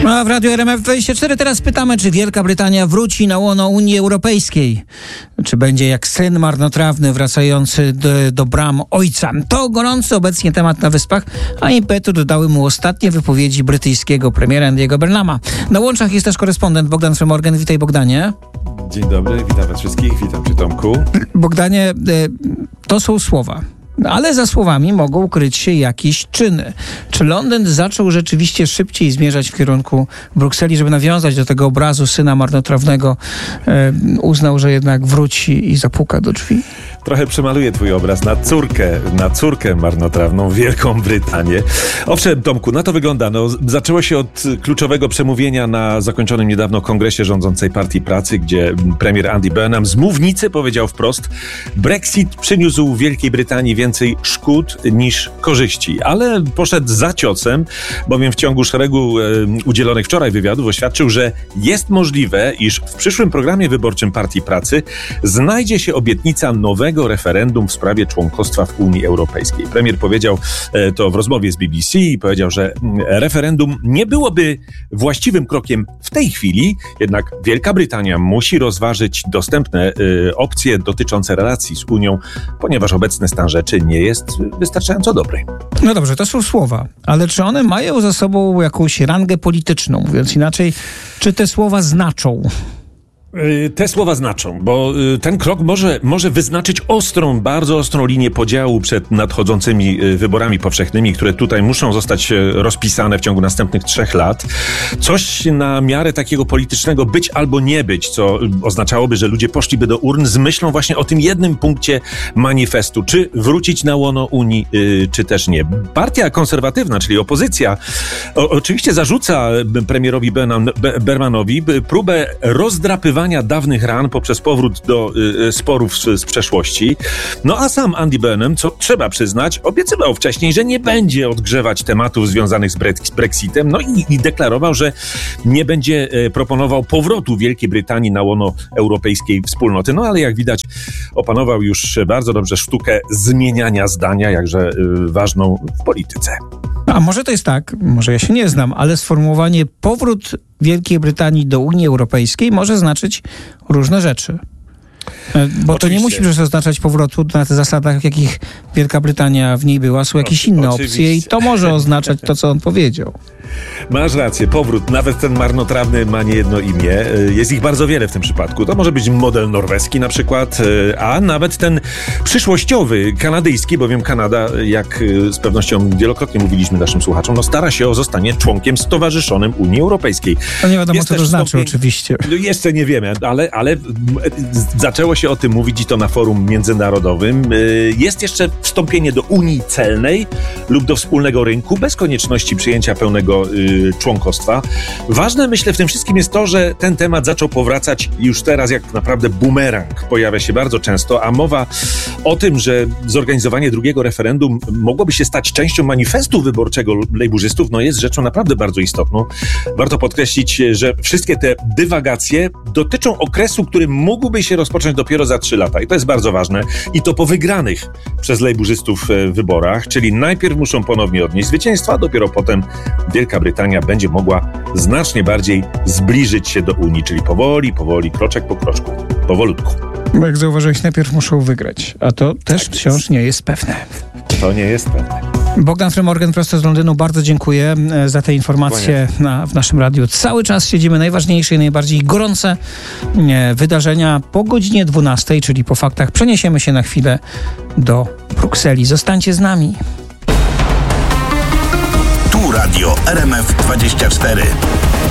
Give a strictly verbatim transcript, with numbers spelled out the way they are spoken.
A w Radiu R M F dwadzieścia cztery teraz pytamy, czy Wielka Brytania wróci na łono Unii Europejskiej? Czy będzie jak syn marnotrawny wracający do, do bram ojca? To gorący obecnie temat na Wyspach, a impetu dodały mu ostatnie wypowiedzi brytyjskiego premiera Andy'ego Burnhama. Na łączach jest też korespondent Bogdan Frymorgan. Witaj, Bogdanie. Dzień dobry, witam was wszystkich, witam cię, Tomku. Bogdanie, to są słowa. Ale za słowami mogą kryć się jakieś czyny. Czy Londyn zaczął rzeczywiście szybciej zmierzać w kierunku Brukseli, żeby nawiązać do tego obrazu syna marnotrawnego, e, uznał, że jednak wróci i zapuka do drzwi? Trochę przemaluję twój obraz na córkę, na córkę marnotrawną, Wielką Brytanię. Owszem, Tomku, na to wygląda. No, zaczęło się od kluczowego przemówienia na zakończonym niedawno kongresie rządzącej Partii Pracy, gdzie premier Andy Burnham z mównicy powiedział wprost: Brexit przyniósł Wielkiej Brytanii więcej szkód niż korzyści. Ale poszedł za ciosem, bowiem w ciągu szeregu e, udzielonych wczoraj wywiadów oświadczył, że jest możliwe, iż w przyszłym programie wyborczym Partii Pracy znajdzie się obietnica nowego referendum w sprawie członkostwa w Unii Europejskiej. Premier powiedział e, to w rozmowie z B B C i powiedział, że referendum nie byłoby właściwym krokiem w tej chwili, jednak Wielka Brytania musi rozważyć dostępne e, opcje dotyczące relacji z Unią, ponieważ obecny stan rzeczy nie jest wystarczająco dobry. No dobrze, to są słowa, ale czy one mają za sobą jakąś rangę polityczną? Mówiąc inaczej, czy te słowa znaczą? Te słowa znaczą, bo ten krok może, może wyznaczyć ostrą, bardzo ostrą linię podziału przed nadchodzącymi wyborami powszechnymi, które tutaj muszą zostać rozpisane w ciągu następnych trzech lat. Coś na miarę takiego politycznego być albo nie być, co oznaczałoby, że ludzie poszliby do urn z myślą właśnie o tym jednym punkcie manifestu. Czy wrócić na łono Unii, czy też nie. Partia konserwatywna, czyli opozycja, o, oczywiście zarzuca premierowi Burnhamowi próbę rozdrapywania dawnych ran poprzez powrót do y, sporów z, z przeszłości. No a sam Andy Burnham, co trzeba przyznać, obiecywał wcześniej, że nie będzie odgrzewać tematów związanych z, bre- z Brexitem, no i, i deklarował, że nie będzie y, proponował powrotu Wielkiej Brytanii na łono europejskiej wspólnoty. No ale jak widać, opanował już bardzo dobrze sztukę zmieniania zdania, jakże y, ważną w polityce. A może to jest tak, może ja się nie znam, ale sformułowanie powrót Wielkiej Brytanii do Unii Europejskiej może znaczyć różne rzeczy. Bo Oczywiście. To nie musi przecież oznaczać powrotu na tych zasadach, w jakich Wielka Brytania w niej była. Są jakieś o, inne oczywiście. opcje i to może oznaczać to, co on powiedział. Masz rację, powrót, nawet ten marnotrawny ma niejedno imię. Jest ich bardzo wiele w tym przypadku. To może być model norweski na przykład, a nawet ten przyszłościowy, kanadyjski, bowiem Kanada, jak z pewnością wielokrotnie mówiliśmy naszym słuchaczom, no stara się o zostanie członkiem stowarzyszonym Unii Europejskiej. To nie wiadomo, jest co to znaczy wstąpień... oczywiście. Jeszcze nie wiemy, ale, ale zaczęło się o tym mówić i to na forum międzynarodowym. Jest jeszcze wstąpienie do Unii Celnej lub do wspólnego rynku bez konieczności przyjęcia pełnego y, członkostwa. Ważne, myślę, w tym wszystkim jest to, że ten temat zaczął powracać już teraz jak naprawdę bumerang. Pojawia się bardzo często, a mowa o tym, że zorganizowanie drugiego referendum mogłoby się stać częścią manifestu wyborczego lejburzystów, no jest rzeczą naprawdę bardzo istotną. Warto podkreślić, że wszystkie te dywagacje dotyczą okresu, który mógłby się rozpocząć dopiero za trzy lata. I to jest bardzo ważne. I to po wygranych przez lejburzystów wyborach, czyli najpierw muszą ponownie odnieść zwycięstwa, a dopiero potem Wielka Brytania będzie mogła znacznie bardziej zbliżyć się do Unii, czyli powoli, powoli, kroczek po kroczku, powolutku. Bo jak zauważyłeś, najpierw muszą wygrać, a to też tak wciąż jest. nie jest pewne. To nie jest pewne. Bogdan Frymorgan prosto z Londynu, bardzo dziękuję za te informacje na, w naszym radiu. Cały czas śledzimy najważniejsze i najbardziej gorące e, wydarzenia. Po godzinie dwunastej, czyli po faktach, przeniesiemy się na chwilę do Brukseli. Zostańcie z nami. Tu Radio R M F dwadzieścia cztery.